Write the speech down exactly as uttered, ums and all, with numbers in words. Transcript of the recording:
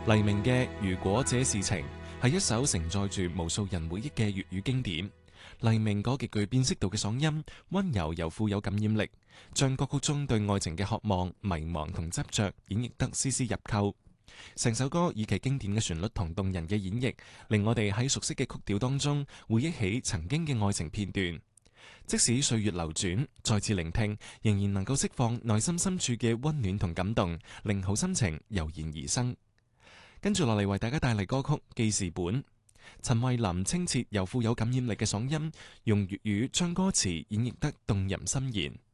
黎明嘅如果這是情係一首承載住無數人回憶嘅粵語經典。黎明嗰極具辨識度嘅嗓音，溫柔又富有感染力，將歌曲中對愛情嘅渴望、迷茫同執着演繹得絲絲入扣。成首歌以其經典嘅旋律同動人嘅演繹，令我哋喺熟悉嘅曲調當中回憶起曾經嘅愛情片段。即使歲月流轉，再次聆聽，仍然能夠釋放內心深處嘅溫暖同感動，令好心情油然而生。跟住落嚟為大家帶嚟歌曲《記事本》，陳慧琳清澈又富有感染力嘅嗓音，用粵語將歌詞演繹得動人心弦。